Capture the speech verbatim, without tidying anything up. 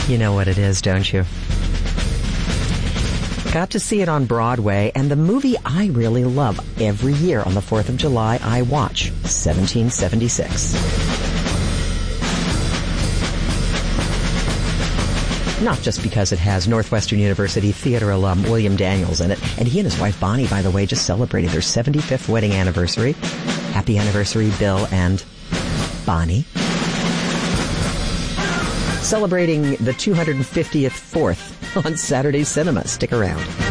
You know what it is, don't you? Got to see it on Broadway, and the movie I really love every year on the fourth of July, I watch seventeen seventy-six. Not just because it has Northwestern University theater alum William Daniels in it, and he and his wife Bonnie, by the way, just celebrated their seventy-fifth wedding anniversary. Happy anniversary, Bill and Bonnie. Celebrating the two hundred fiftieth fourth on Saturday Cinema. Stick around.